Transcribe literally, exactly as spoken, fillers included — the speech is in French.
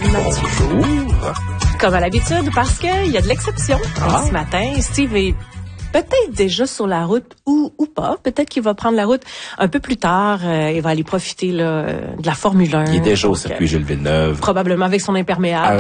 Bonjour. Comme à l'habitude, parce qu'il y a de l'exception. Ah. Ce matin, Steve est peut-être déjà sur la route ou, ou pas. Peut-être qu'il va prendre la route un peu plus tard. Euh, il va aller profiter là, de la Formule un. Il est déjà Donc, au circuit Gilles Villeneuve. Probablement avec son imperméable.